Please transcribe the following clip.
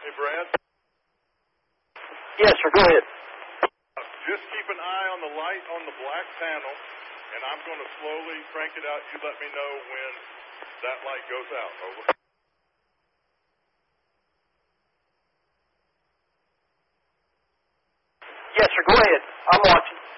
me, Brad? Yes, sir. Go ahead. Just keep an eye on the light on the black panel, and I'm going to slowly crank it out. You let me know when that light goes out. Over. Yes, sir. Go ahead. I'm watching.